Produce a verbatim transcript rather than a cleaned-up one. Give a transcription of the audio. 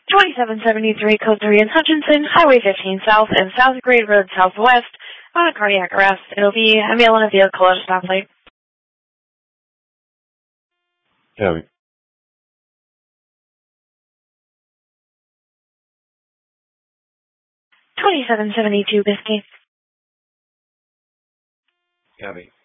twenty-seven seventy-three, code three in Hutchinson, Highway fifteen South and South Grade Road Southwest, on a cardiac arrest. It'll be a male in a vehicle at a stoplight. Copy. twenty-seven seventy-two, Biscayne. Copy.